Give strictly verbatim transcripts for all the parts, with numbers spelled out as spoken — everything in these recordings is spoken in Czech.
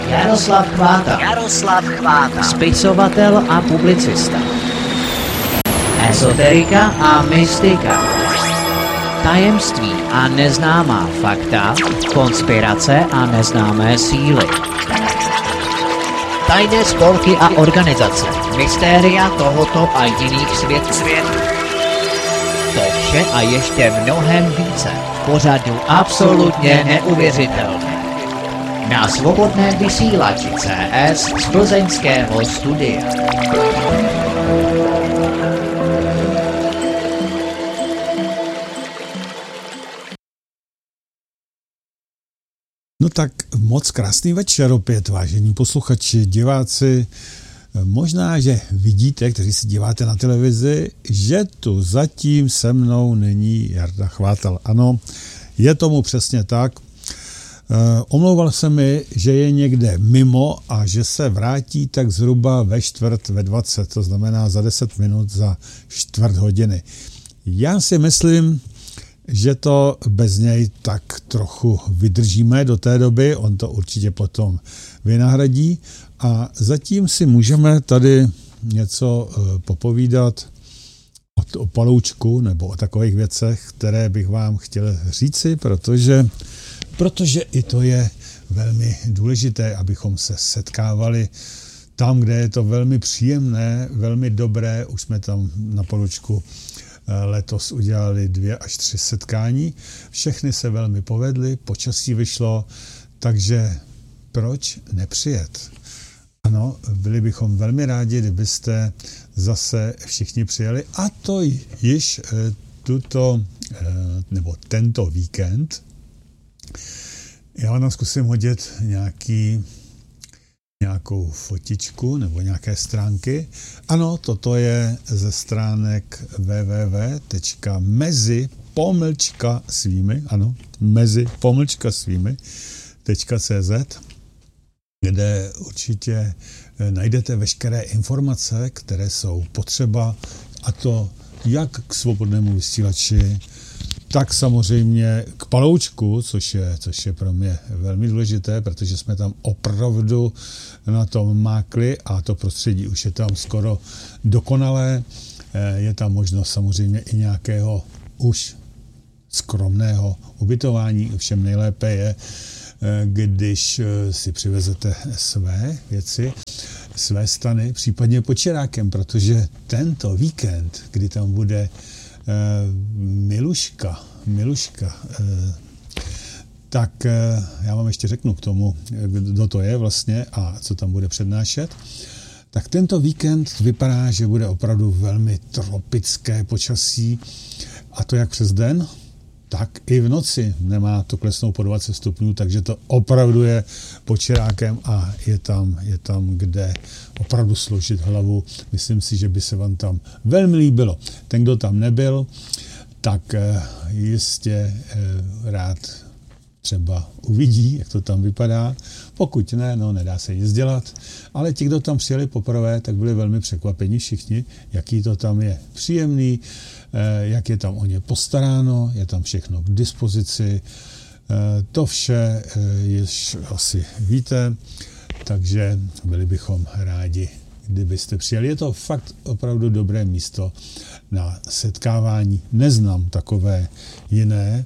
Jaroslav Chváta. Jaroslav Chváta. Spisovatel a publicista. Ezoterika a mystika. Tajemství a neznámá fakta. Konspirace a neznámé síly. Tajné spolky a organizace. Mystéria tohoto a jiných světů. To vše a ještě mnohem více. Pořadu absolutně neuvěřitelné. Na svobodném vysílači C S z plzeňského studia. No tak moc krásný večer opět, vážení posluchači, diváci. Možná, že vidíte, kteří si díváte na televizi, že tu zatím se mnou není Jarda Chvátal. Ano, je tomu přesně tak. Omlouval se mi, že je někde mimo a že se vrátí tak zhruba ve čtvrt ve dvacet, to znamená za deset minut, za čtvrt hodiny. Já si myslím, že to bez něj tak trochu vydržíme do té doby, on to určitě potom vynahradí a zatím si můžeme tady něco popovídat o, o paloučku nebo o takových věcech, které bych vám chtěl říci, protože, protože i to je velmi důležité, abychom se setkávali tam, kde je to velmi příjemné, velmi dobré. Už jsme tam na paloučku letos udělali dvě až tři setkání. Všechny se velmi povedly, počasí vyšlo, takže proč nepřijet? Ano, byli bychom velmi rádi, kdybyste zase všichni přijeli, a to již tuto, nebo tento víkend. Já vám zkusím hodit nějaký nějakou fotičku nebo nějaké stránky. Ano, toto je ze stránek www tečka mezi pomlčka svými, ano, mezi pomlčka svými tečka cz, kde určitě najdete veškeré informace, které jsou potřeba, a to jak k svobodnému vysílači, tak samozřejmě k paloučku, což je, což je pro mě velmi důležité, protože jsme tam opravdu na tom mákli a to prostředí už je tam skoro dokonalé. Je tam možnost samozřejmě i nějakého už skromného ubytování. Všem nejlépe je, když si přivezete své věci, své stany, případně počerákem, protože tento víkend, kdy tam bude Miluška, Miluška, tak já vám ještě řeknu k tomu, kdo to je vlastně a co tam bude přednášet. Tak tento víkend vypadá, že bude opravdu velmi tropické počasí, a to jak přes den, tak i v noci. Nemá to klesnout po dvacet stupňů, takže to opravdu je počerákem a je tam, je tam kde opravdu složit hlavu. Myslím si, že by se vám tam velmi líbilo. Ten, kdo tam nebyl, tak jistě rád třeba uvidí, jak to tam vypadá. Pokud ne, no nedá se nic dělat. Ale ti, kdo tam přijeli poprvé, tak byli velmi překvapeni všichni, jaký to tam je příjemný, jak je tam o ně postaráno, je tam všechno k dispozici. To vše již asi víte, takže byli bychom rádi, kdybyste přijeli. Je to fakt opravdu dobré místo na setkávání. Neznám takové jiné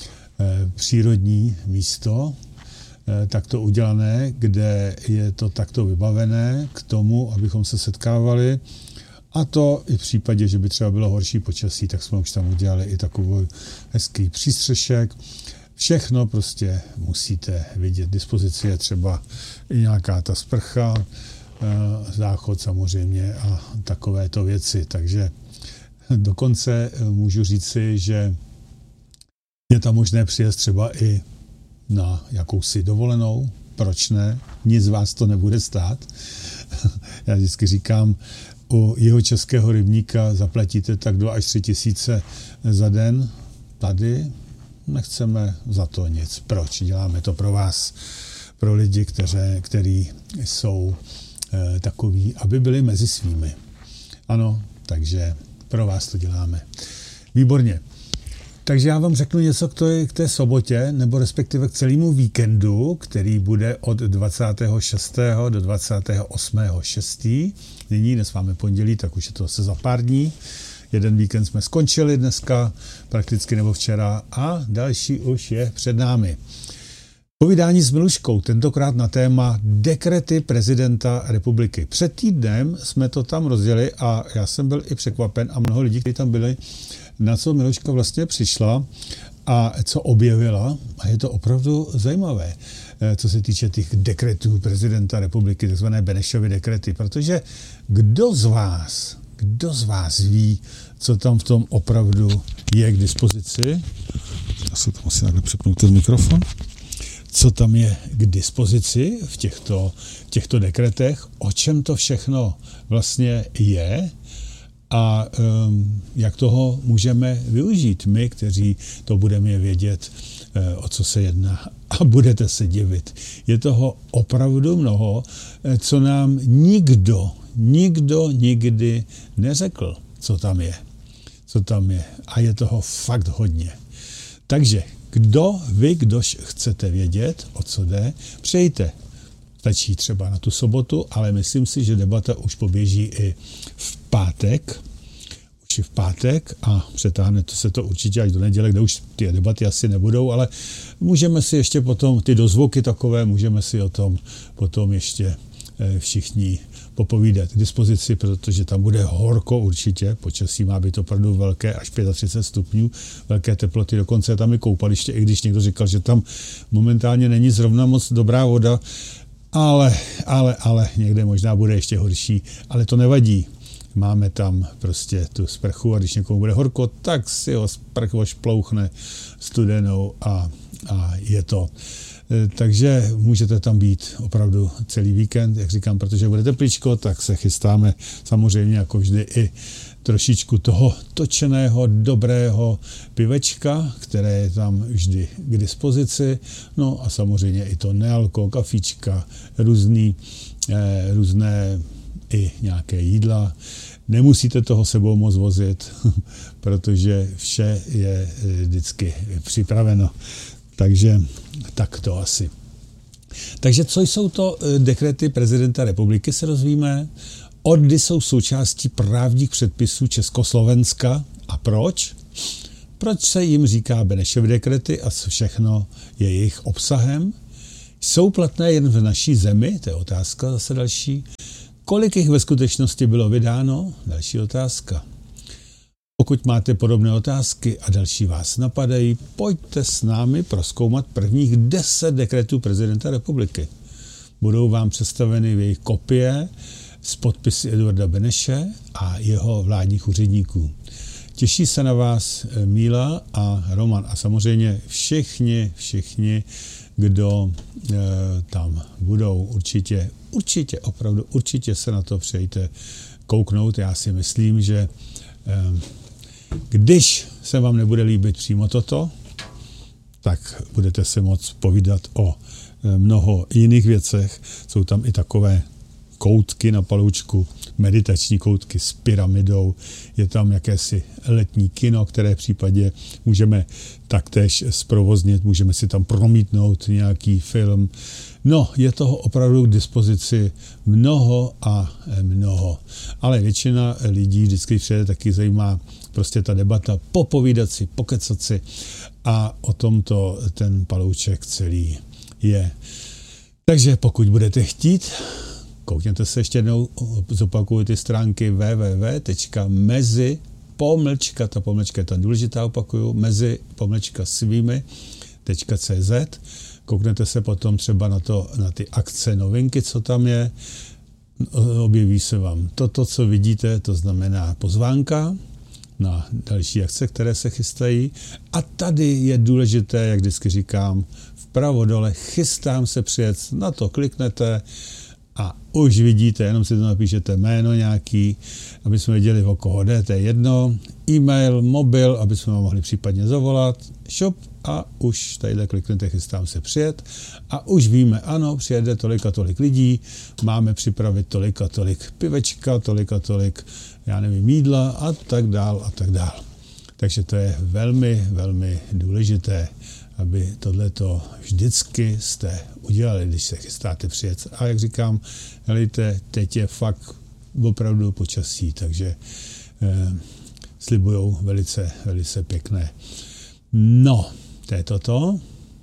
přírodní místo, takto udělané, kde je to takto vybavené k tomu, abychom se setkávali. A to i v případě, že by třeba bylo horší počasí, tak jsme už tam udělali i takový hezký přístřešek. Všechno prostě musíte vidět. Dispozici je třeba i nějaká ta sprcha, záchod samozřejmě a takovéto věci. Takže dokonce můžu říci, že je tam možné přijet třeba i na jakousi dovolenou. Proč ne? Nic vás to nebude stát. Já vždycky říkám, u Jihočeského rybníka zaplatíte tak dva až tři tisíce za den. Tady nechceme za to nic. Proč? Děláme to pro vás, pro lidi, kteří, kteří jsou eh, takoví, aby byli mezi svými. Ano, takže pro vás to děláme. Výborně. Takže já vám řeknu něco k té, k té sobotě, nebo respektive k celému víkendu, který bude od dvacátého šestého do dvacátého osmého šestého Nyní, dnes máme pondělí, tak už je to asi za pár dní. Jeden víkend jsme skončili dneska, prakticky nebo včera, a další už je před námi. Povídání s Miluškou, tentokrát na téma dekrety prezidenta republiky. Před týdnem jsme to tam rozdělili a já jsem byl i překvapen a mnoho lidí, kteří tam byli, na co Miluška vlastně přišla a co objevila. A je to opravdu zajímavé, co se týče těch dekretů prezidenta republiky, takzvané Benešovy dekrety. Protože kdo z vás, kdo z vás ví, co tam v tom opravdu je k dispozici? Já si tam musím takhle přepnout ten mikrofon. Co tam je k dispozici v těchto, těchto dekretech, o čem to všechno vlastně je a um, jak toho můžeme využít my, kteří to budeme vědět, uh, o co se jedná. A budete se divit. Je toho opravdu mnoho, co nám nikdo, nikdo nikdy neřekl, co tam je. Co tam je. A je toho fakt hodně. Takže kdo vy, kdož chcete vědět, o co jde, přejte. Stačí třeba na tu sobotu, ale myslím si, že debata už poběží i v pátek. Už i v pátek a přetáhne to se to určitě až do neděle, kde už ty debaty asi nebudou, ale můžeme si ještě potom, ty dozvuky takové, můžeme si o tom potom ještě všichni popovídat k dispozici, protože tam bude horko určitě, počasí má být opravdu velké, až třicet pět stupňů, velké teploty, dokonce tam i koupaliště, i když někdo říkal, že tam momentálně není zrovna moc dobrá voda, ale, ale, ale někde možná bude ještě horší, ale to nevadí. Máme tam prostě tu sprchu a když někomu bude horko, tak si ho sprch ošplouchne studenou a, a je to. Takže můžete tam být opravdu celý víkend, jak říkám, protože bude tepličko, tak se chystáme samozřejmě jako vždy i trošičku toho točeného, dobrého pivečka, které je tam vždy k dispozici, no a samozřejmě i to nealko, kafíčka, různý, eh, různé i nějaké jídla. Nemusíte toho sebou moc vozit, protože vše je vždycky připraveno. Takže tak to asi. Takže co jsou to dekrety prezidenta republiky, se rozvíme. Odkdy jsou součástí právních předpisů Československa a proč? Proč se jim říká Benešovy dekrety a co všechno je jejich obsahem? Jsou platné jen v naší zemi? To je otázka zase další. Kolik jich ve skutečnosti bylo vydáno? Další otázka. Pokud máte podobné otázky a další vás napadají, pojďte s námi prozkoumat prvních deset dekretů prezidenta republiky. Budou vám představeny v jejich kopie s podpisy Eduarda Beneše a jeho vládních úředníků. Těší se na vás Míla a Roman a samozřejmě všichni, všichni, kdo e, tam budou určitě, určitě, opravdu, určitě se na to přejte kouknout. Já si myslím, že e, když se vám nebude líbit přímo toto, tak budete se moct povídat o mnoho jiných věcech. Jsou tam i takové koutky na paloučku, meditační koutky s pyramidou. Je tam jakési letní kino, které v případě můžeme taktéž zprovoznit, můžeme si tam promítnout nějaký film. No, je toho opravdu k dispozici mnoho a mnoho. Ale většina lidí vždycky přijde, taky zajímá prostě ta debata, popovídat si, pokecat si a o tomto ten palouček celý je. Takže pokud budete chtít, koukněte se ještě jednou, zopakuju ty stránky www tečka mezi pomlčka, ta pomlčka je tam důležitá, opakuju, mezi pomlčka svými tečka cz. Kouknete se potom třeba na, to, na ty akce, novinky, co tam je. Objeví se vám toto, co vidíte, to znamená pozvánka na další akce, které se chystají. A tady je důležité, jak vždycky říkám, vpravo dole, chystám se přijet, na to kliknete a už vidíte, jenom si to napíšete jméno nějaký, aby jsme věděli, o koho jde, to je jedno, e-mail, mobil, aby jsme mohli případně zavolat, šup, a už tadyhle kliknete, chystám se přijet a už víme, ano, přijede tolik a tolik lidí, máme připravit tolik a tolik pivečka, tolik a tolik, já nevím, jídla a tak dál a tak dál. Takže to je velmi, velmi důležité, aby tohleto vždycky jste udělali, když se chystáte přijet. A jak říkám, helejte, teď je fakt opravdu počasí, takže eh, slibujou velice, velice pěkné. No, to je toto.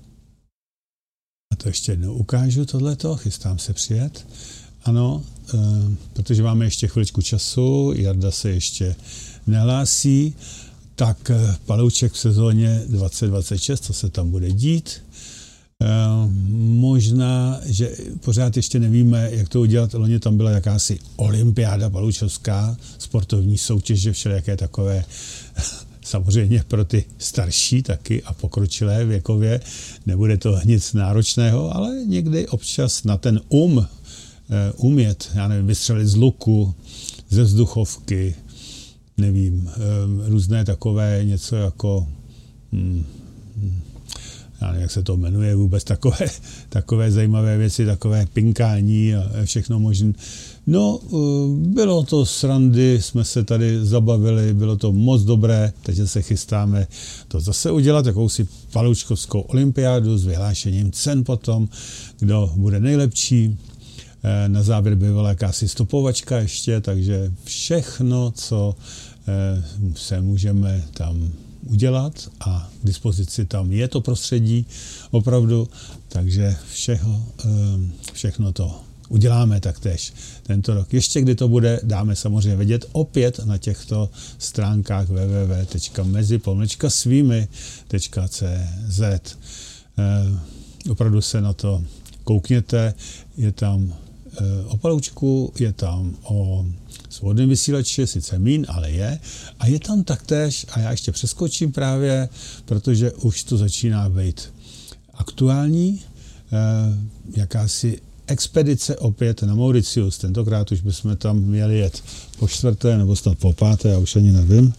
A to ještě jednou ukážu tohleto, chystám se přijet. Ano, e, protože máme ještě chviličku času, Jarda se ještě nehlásí, tak Palouček v sezóně dvacet dvacet šest, co se tam bude dít. E, možná, že pořád ještě nevíme, jak to udělat. Loni tam byla jakási olympiáda paloučovská, sportovní soutěže, všelijaké takové, samozřejmě pro ty starší taky a pokročilé věkově. Nebude to nic náročného, ale někdy občas na ten um umět, já nevím, vystřelit z luku, ze vzduchovky, nevím, různé takové něco jako, hm, já nevím, jak se to jmenuje vůbec, takové, takové zajímavé věci, takové pinkání a všechno možné. No, bylo to srandy, jsme se tady zabavili, bylo to moc dobré, teď se chystáme to zase udělat, jakousi paloučkovskou olympiádu s vyhlášením cen potom, kdo bude nejlepší. Na závěr by byla jakási stopovačka ještě, takže všechno, co se můžeme tam udělat a k dispozici tam je to prostředí opravdu, takže všeho, všechno to uděláme taktéž tento rok. Ještě kdy to bude, dáme samozřejmě vědět opět na těchto stránkách w w w tečka mezi pomlčka svými tečka c z. Opravdu se na to koukněte, je tam o Paloučku, je tam o svobodném vysílači, sice míň, ale je. A je tam taktéž, a já ještě přeskočím právě, protože už to začíná být aktuální, jakási expedice opět na Mauritius. Tentokrát už bychom tam měli jet po čtvrté, nebo snad po páté, já už ani nevím.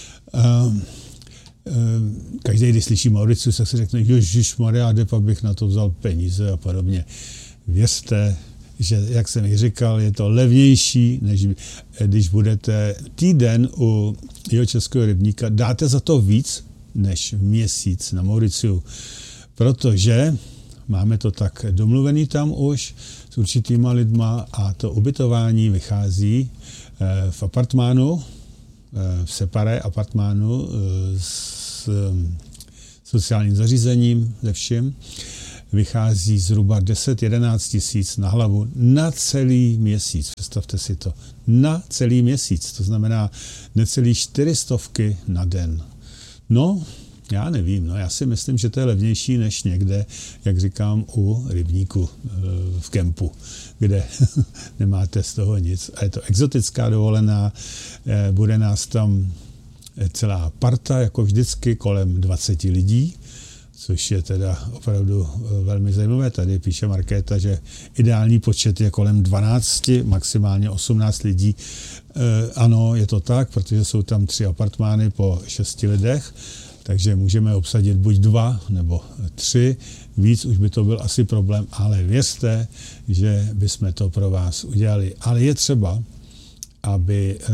Každý, když slyší Mauritius, tak si řekne, ježišmarja, kde pak bych na to vzal peníze a podobně. Věřte, že, jak jsem ji říkal, je to levnější, než když budete týden u Jihočeského rybníka. Dáte za to víc, než měsíc na Mauriciu, protože máme to tak domluvený tam už s určitýma lidma a to ubytování vychází v apartmánu, v separé apartmánu s sociálním zařízením, ze vším. Vychází zhruba deset jedenáct tisíc na hlavu na celý měsíc. Představte si to. Na celý měsíc. To znamená necelý čtyřistovky na den. No, já nevím. No, já si myslím, že to je levnější než někde, jak říkám, u rybníku v kempu, kde nemáte z toho nic. A je to exotická dovolená. Bude nás tam celá parta, jako vždycky, kolem dvacet lidí, což je teda opravdu velmi zajímavé. Tady píše Markéta, že ideální počet je kolem dvanáct, maximálně osmnáct lidí. E, ano, je to tak, protože jsou tam tři apartmány po šesti lidech, takže můžeme obsadit buď dva nebo tři. Víc už by to byl asi problém, ale věřte, že bychom to pro vás udělali. Ale je třeba, aby e,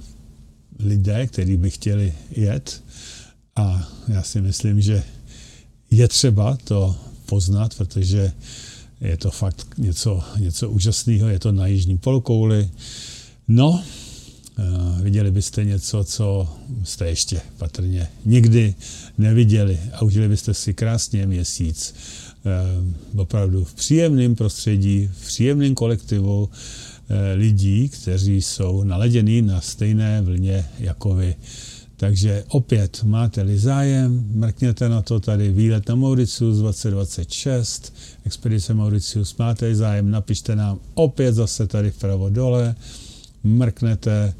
lidé, kteří by chtěli jet, a já si myslím, že je třeba to poznat, protože je to fakt něco, něco úžasného, je to na jižní polokouli. No, viděli byste něco, co jste ještě patrně nikdy neviděli a užili byste si krásně měsíc opravdu v příjemném prostředí, v příjemném kolektivu lidí, kteří jsou naladění na stejné vlně jako vy. Takže opět, máte-li zájem, mrkněte na to tady, výlet na Mauritius dvacet dvacet šest, expedice Mauritius, máte-li zájem, napište nám opět zase tady vpravo dole, mrknete,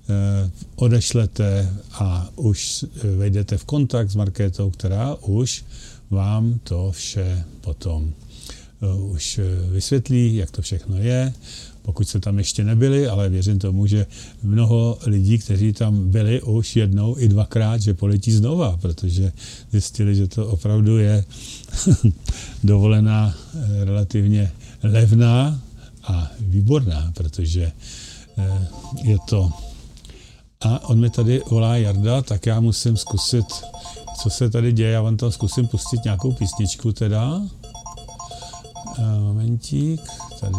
odešlete a už vejdete v kontakt s Markétou, která už vám to vše potom už vysvětlí, jak to všechno je. Pokud se tam ještě nebyli, ale věřím tomu, že mnoho lidí, kteří tam byli už jednou i dvakrát, že poletí znova, protože zjistili, že to opravdu je dovolená relativně levná a výborná, protože je to A on mi tady volá Jarda, tak já musím zkusit, co se tady děje. Já vám tam zkusím pustit nějakou písničku teda. Momentík. Tady.